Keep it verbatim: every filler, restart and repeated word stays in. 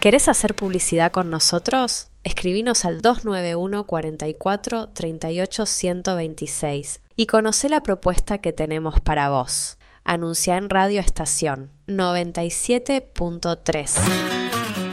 ¿Querés hacer publicidad con nosotros? Escribinos al dos nueve uno, cuatro cuatro, tres ocho, uno dos seis y conocé la propuesta que tenemos para vos. Anuncia en Radio Estación noventa y siete punto tres.